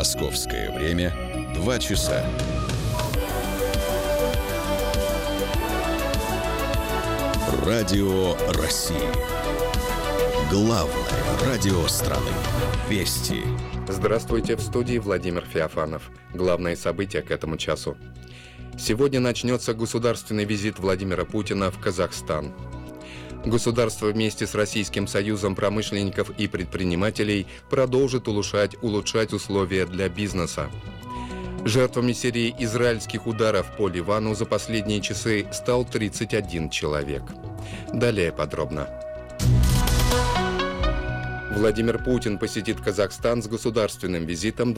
Московское время 2 часа. Радио России. Главное радио страны. Вести. Здравствуйте, в студии Владимир Феофанов. Главные события к этому часу. Сегодня начнется государственный визит Владимира Путина в Казахстан. Государство вместе с Российским союзом промышленников и предпринимателей продолжит улучшать условия для бизнеса. Жертвами серии израильских ударов по Ливану за последние часы стал 31 человек. Далее подробно. Владимир Путин посетит Казахстан с государственным визитом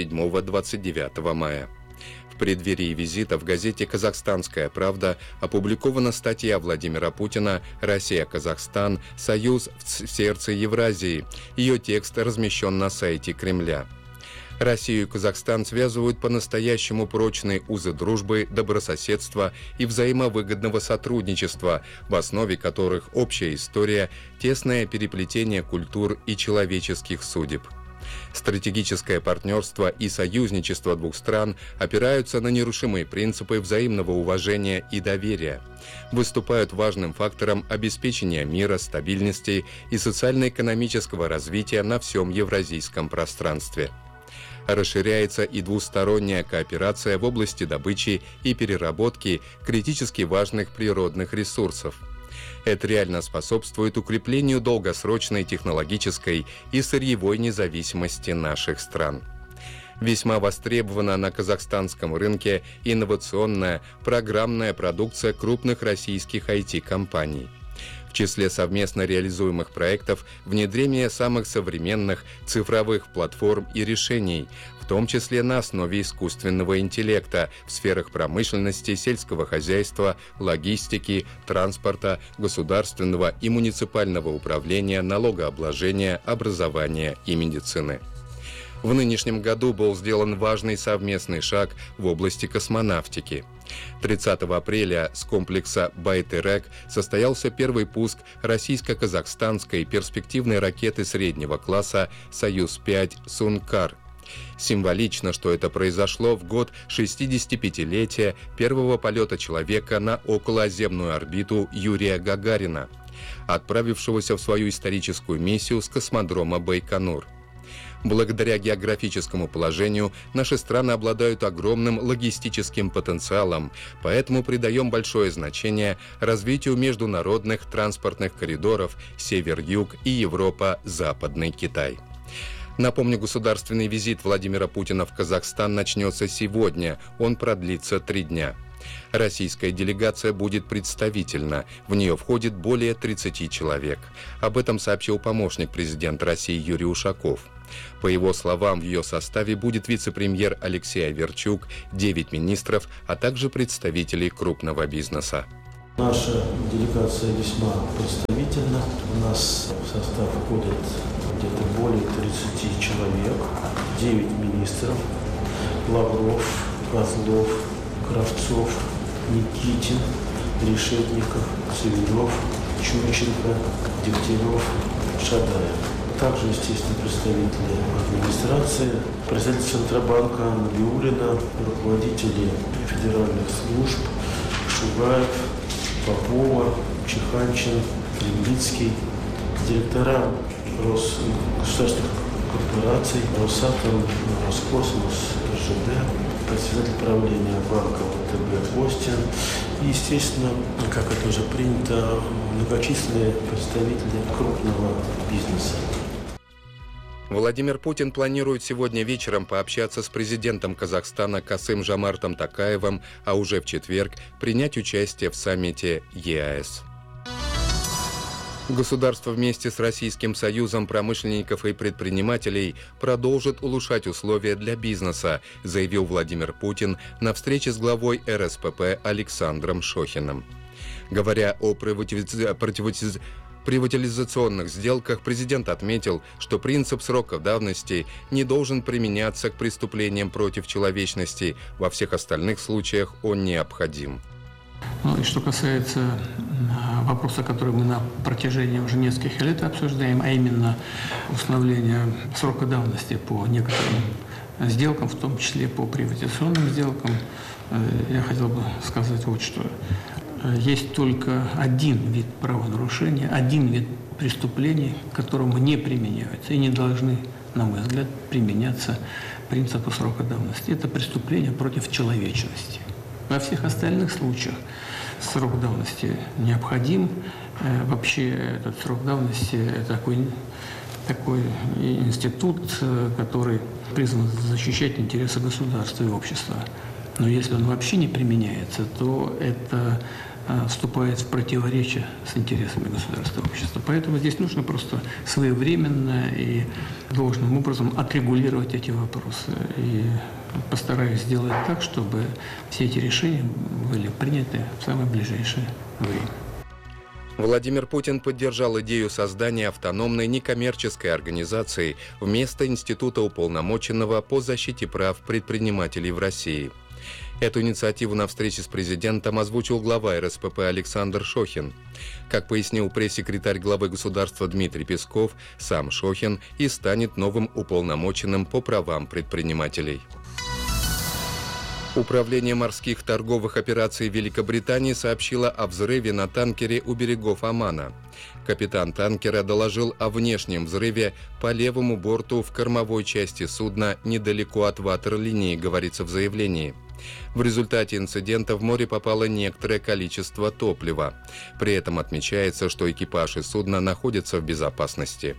27-29 мая. В преддверии визита в газете «Казахстанская правда» опубликована статья Владимира Путина «Россия-Казахстан. Союз в сердце Евразии». Ее текст размещен на сайте Кремля. Россию и Казахстан связывают по-настоящему прочные узы дружбы, добрососедства и взаимовыгодного сотрудничества, в основе которых общая история, тесное переплетение культур и человеческих судеб. Стратегическое партнерство и союзничество двух стран опираются на нерушимые принципы взаимного уважения и доверия, выступают важным фактором обеспечения мира, стабильности и социально-экономического развития на всем евразийском пространстве. Расширяется и двусторонняя кооперация в области добычи и переработки критически важных природных ресурсов. Это реально способствует укреплению долгосрочной технологической и сырьевой независимости наших стран. Весьма востребована на казахстанском рынке инновационная программная продукция крупных российских IT-компаний. В числе совместно реализуемых проектов внедрение самых современных цифровых платформ и решений, в том числе на основе искусственного интеллекта в сферах промышленности, сельского хозяйства, логистики, транспорта, государственного и муниципального управления, налогообложения, образования и медицины. В нынешнем году был сделан важный совместный шаг в области космонавтики. 30 апреля с комплекса Байтерек состоялся первый пуск российско-казахстанской перспективной ракеты среднего класса «Союз-5» «Сункар». Символично, что это произошло в год 65-летия первого полета человека на околоземную орбиту Юрия Гагарина, отправившегося в свою историческую миссию с космодрома Байконур. Благодаря географическому положению наши страны обладают огромным логистическим потенциалом, поэтому придаем большое значение развитию международных транспортных коридоров Север-Юг и Европа-Западный Китай. Напомню, государственный визит Владимира Путина в Казахстан начнется сегодня, он продлится 3 дня. Российская делегация будет представительна, в нее входит более 30 человек. Об этом сообщил помощник президента России Юрий Ушаков. По его словам, в ее составе будет вице-премьер Алексей Аверчук, 9 министров, а также представители крупного бизнеса. Наша делегация весьма представительна. У нас в состав входит где-то более 30 человек, 9 министров: Лавров, Козлов, Кравцов, Никитин, Решетников, Цивилев, Чурченко, Дегтярев, Шадаев. Также, естественно, представители администрации, представители Центробанка Набиуллина, руководители федеральных служб Шугаев, Попова, Чеханчин, Кремлицкий, директора государственных корпораций, Росатом, Роскосмос, РЖД, председатель правления банка ВТБ Костин и, естественно, как это уже принято, многочисленные представители крупного бизнеса. Владимир Путин планирует сегодня вечером пообщаться с президентом Казахстана Касым-Жомартом Токаевым, а уже в четверг принять участие в саммите ЕАЭС. Государство вместе с Российским союзом промышленников и предпринимателей продолжит улучшать условия для бизнеса, заявил Владимир Путин на встрече с главой РСПП Александром Шохиным. Говоря о приватизационных сделках, президент отметил, что принцип срока давности не должен применяться к преступлениям против человечности, во всех остальных случаях он необходим. И что касается вопроса, который мы на протяжении уже нескольких лет обсуждаем, а именно установление срока давности по некоторым сделкам, в том числе по приватизационным сделкам. Я хотел бы сказать вот что. Есть только один вид правонарушения, один вид преступлений, к которому не применяются и не должны, на мой взгляд, применяться принципы срока давности. Это преступление против человечности. Во всех остальных случаях срок давности необходим. Вообще этот срок давности такой институт, который призван защищать интересы государства и общества. Но если он вообще не применяется, то это вступает в противоречие с интересами государства и общества. Поэтому здесь нужно просто своевременно и должным образом отрегулировать эти вопросы. И постараюсь сделать так, чтобы все эти решения были приняты в самое ближайшее время. Владимир Путин поддержал идею создания автономной некоммерческой организации вместо Института уполномоченного по защите прав предпринимателей в России. Эту инициативу на встрече с президентом озвучил глава РСПП Александр Шохин. Как пояснил пресс-секретарь главы государства Дмитрий Песков, сам Шохин и станет новым уполномоченным по правам предпринимателей. Управление морских торговых операций Великобритании сообщило о взрыве на танкере у берегов Омана. Капитан танкера доложил о внешнем взрыве по левому борту в кормовой части судна недалеко от ватерлинии, говорится в заявлении. В результате инцидента в море попало некоторое количество топлива. При этом отмечается, что экипаж и судно находятся в безопасности.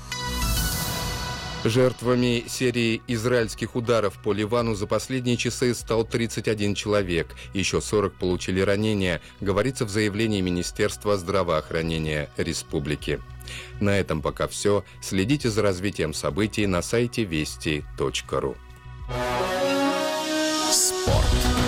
Жертвами серии израильских ударов по Ливану за последние часы стал 31 человек. Еще 40 получили ранения, говорится в заявлении Министерства здравоохранения республики. На этом пока все. Следите за развитием событий на сайте вести.ру. Спорт.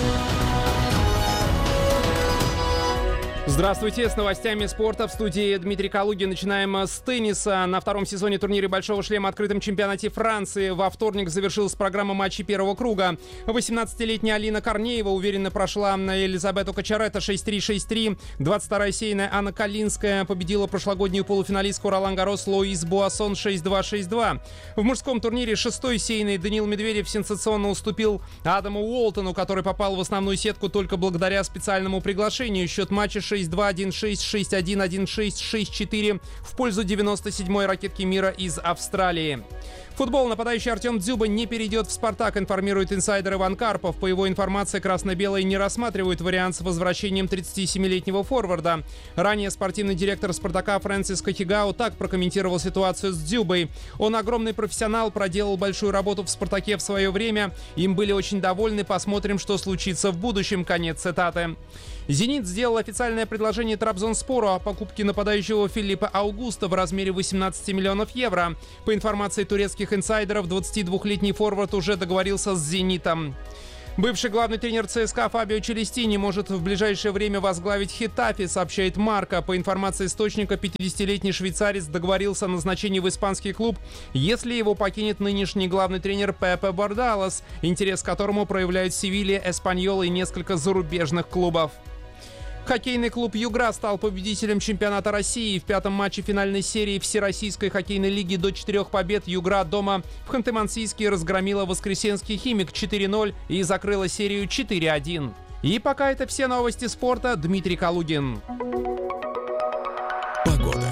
Здравствуйте, с новостями спорта в студии Дмитрий Калугин. Начинаем с тенниса. На втором сезоне турнира «Большого шлема» открытом чемпионате Франции во вторник завершилась программа матчей первого круга. 18-летняя Алина Корнеева уверенно прошла Елизавету Кочаретто 6-3, 6-3. 22-я сейная Анна Калинская победила прошлогоднюю полуфиналистку Ролан-Гаррос Луис Буассон 6-2, 6-2. В мужском турнире 6-й сейный Даниил Медведев сенсационно уступил Адаму Уолтону, который попал в основную сетку только благодаря специальному приглашению. Счет матча 6-2, 1-6, 6-1, 1-6, 6-4 в пользу 97-й ракетки мира из Австралии. Футбол. Нападающий Артем Дзюба не перейдет в «Спартак», информирует инсайдер Иван Карпов. По его информации, красно-белые не рассматривают вариант с возвращением 37-летнего форварда. Ранее спортивный директор «Спартака» Фрэнсис Кахигао так прокомментировал ситуацию с Дзюбой. Он огромный профессионал, проделал большую работу в «Спартаке» в свое время. Им были очень довольны. Посмотрим, что случится в будущем. Конец цитаты. «Зенит» сделал официальное предложение Трабзонспору о покупке нападающего Филиппа Аугуста в размере 18 миллионов евро. По информации турецких инсайдеров, 22-летний форвард уже договорился с «Зенитом». Бывший главный тренер ЦСКА Фабио Челестини может в ближайшее время возглавить Хетафе, сообщает Марка. По информации источника, 50-летний швейцарец договорился о назначении в испанский клуб, если его покинет нынешний главный тренер Пепе Бордалос, интерес к которому проявляют Севилья, Эспаньол и несколько зарубежных клубов. Хоккейный клуб «Югра» стал победителем чемпионата России. В пятом матче финальной серии Всероссийской хоккейной лиги до 4 побед «Югра» дома в Ханты-Мансийске разгромила Воскресенский «Химик» 4-0 и закрыла серию 4-1. И пока это все новости спорта. Дмитрий Калугин. Погода.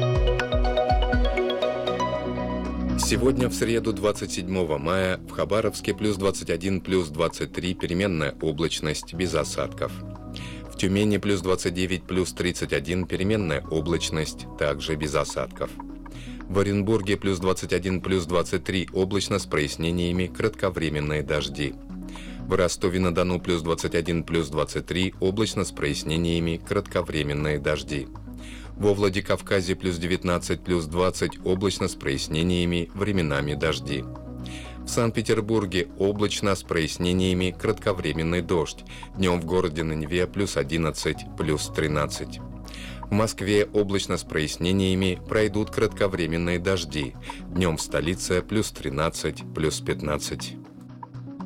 Сегодня, в среду, 27 мая, в Хабаровске плюс 21, плюс 23, переменная облачность, без осадков. В Тюмени плюс 29, плюс 31, переменная облачность, также без осадков. В Оренбурге плюс 21, плюс 23, облачно с прояснениями, кратковременные дожди. В Ростове-на-Дону плюс 21, плюс 23, облачно с прояснениями, кратковременные дожди. Во Владикавказе плюс 19, плюс 20, облачно с прояснениями, временами дожди. В Санкт-Петербурге облачно с прояснениями, кратковременный дождь. Днем в городе на Неве плюс 11, плюс 13. В Москве облачно с прояснениями, пройдут кратковременные дожди. Днем в столице плюс 13, плюс 15.